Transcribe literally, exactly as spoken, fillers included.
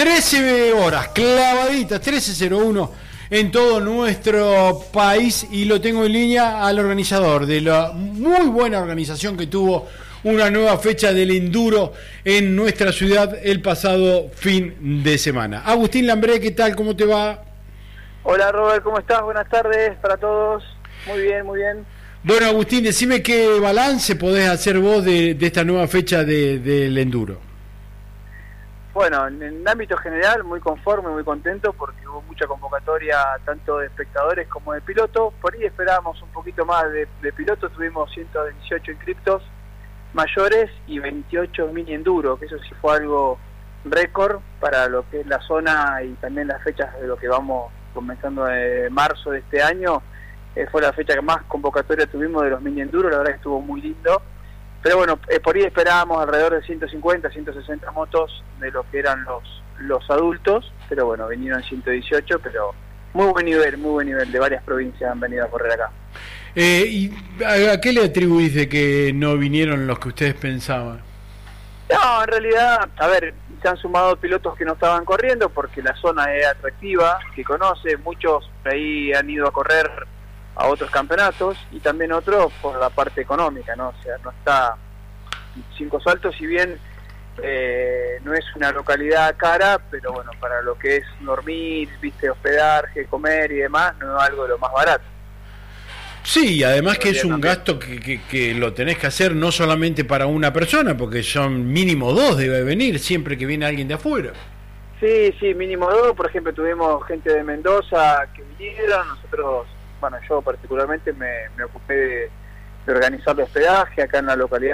trece horas, clavaditas, trece cero uno en todo nuestro país, y lo tengo en línea al organizador de la muy buena organización que tuvo una nueva fecha del enduro en nuestra ciudad el pasado fin de semana. Agustín Lambré, ¿qué tal? ¿Cómo te va? Hola Robert, ¿cómo estás? Buenas tardes para todos. Muy bien, muy bien. Bueno, Agustín, decime qué balance podés hacer vos de, de esta nueva fecha de, del enduro. Bueno, en el ámbito general, muy conforme, muy contento, porque hubo mucha convocatoria tanto de espectadores como de pilotos. Por ahí esperábamos un poquito más de, de pilotos, tuvimos ciento dieciocho inscriptos mayores y veintiocho mini enduro, que eso sí fue algo récord para lo que es la zona y también las fechas de lo que vamos comenzando de marzo de este año. Eh, fue la fecha que más convocatoria tuvimos de los mini enduro, la verdad que estuvo muy lindo. Pero bueno, eh, por ahí esperábamos alrededor de ciento cincuenta, ciento sesenta motos de lo que eran los los adultos, pero bueno, vinieron ciento dieciocho, pero muy buen nivel, muy buen nivel, de varias provincias han venido a correr acá. Eh, ¿Y a, a qué le atribuís de que no vinieron los que ustedes pensaban? No, en realidad, a ver, se han sumado pilotos que no estaban corriendo porque la zona es atractiva, que conoce, muchos por ahí han ido a correr a otros campeonatos, y también otros por la parte económica, ¿no? O sea, no está Cinco Saltos, si bien eh, no es una localidad cara, pero bueno, para lo que es dormir, viste, hospedaje, comer y demás, no es algo de lo más barato. Sí, y además que es un gasto que, que, que lo tenés que hacer no solamente para una persona, porque son mínimo dos debe venir siempre que viene alguien de afuera. Sí, sí, mínimo dos. Por ejemplo, tuvimos gente de Mendoza que vinieron, nosotros, bueno, yo particularmente me, me ocupé de, de organizar el hospedaje acá en la localidad